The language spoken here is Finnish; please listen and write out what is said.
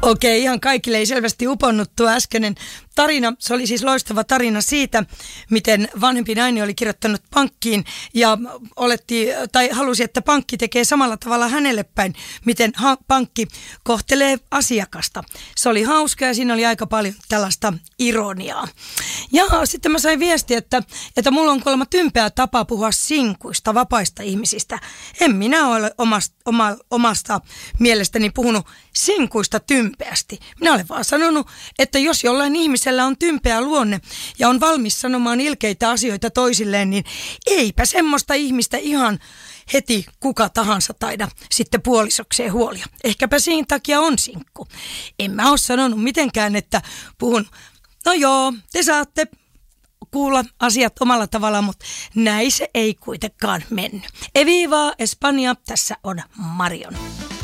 Okei, ihan kaikille ei selvästi uponnut tuo äskeinen tarina. Se oli siis loistava tarina siitä, miten vanhempi nainen oli kirjoittanut pankkiin ja halusi, että pankki tekee samalla tavalla hänelle päin, miten pankki kohtelee asiakasta. Se oli hauska ja siinä oli aika paljon tällaista ironiaa. Ja sitten mä sain viestiä, että mulla on kuulemma tympeä tapa puhua sinkuista, vapaista ihmisistä. En minä ole omasta mielestäni puhunut sinkuista tympeästi. Minä olen vaan sanonut, että jos jollain ihmisellä on tympeä luonne ja on valmis sanomaan ilkeitä asioita toisilleen, niin eipä semmoista ihmistä ihan heti kuka tahansa taida sitten puolisokseen huolia. Ehkäpä siinä takia on sinkku. En mä ole sanonut mitenkään, että puhun, no joo, te saatte kuulla asiat omalla tavalla, mutta näin se ei kuitenkaan mennyt. Eviva Espanja, tässä on Marion.